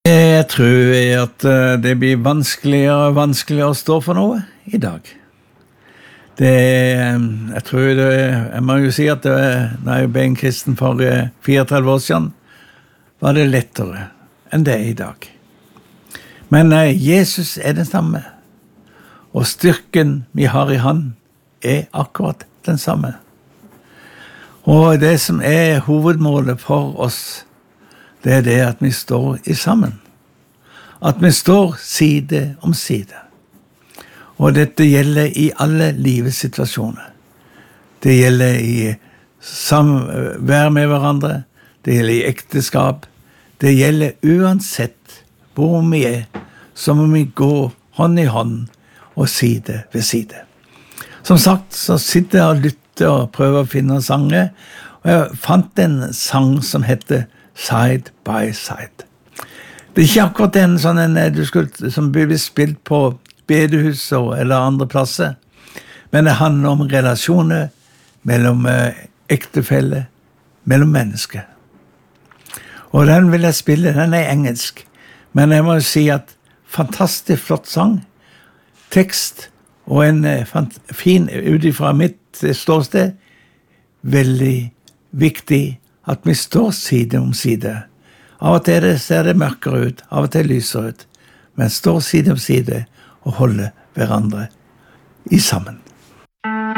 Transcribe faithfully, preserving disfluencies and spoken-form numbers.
Jeg tror at det blir vanskeligere og vanskeligere å stå for noe i dag. Det, jeg tror det, jeg må jo si at det, når jeg ble en kristen for fireogtredve år siden, var det lettere enn det er i dag. Men Jesus er den samme, og styrken vi har i han er akkurat den samme. Og det som er hovedmålet for oss, det er det at vi står i sammen. At vi står side om side. Og dette gjelder i alle livets situasjoner. Det gjelder i samvær med hverandre, det gjelder i ekteskap, det gjelder uansett hvor vi er, så må vi gå hånd i hånd og side ved side. Som sagt, så sitter jeg og lytter og prøver å finne sanger, og jeg fant en sang som heter Side by Side. Det er ikke akkurat en sånn en, du skulle, som blir spilt på bedehuset eller andre plasser, men det handler om relasjoner mellom ektefeller, mellom mennesker. Og den vil jeg spille, den er engelsk, men jeg må si at fantastisk flott sang, tekst og en fin utifra mitt ståsted, veldig viktig at vi står side om side. Av og til ser det mørkere ut, av og til lyser ut, men står side om side og holder hverandre i sammen.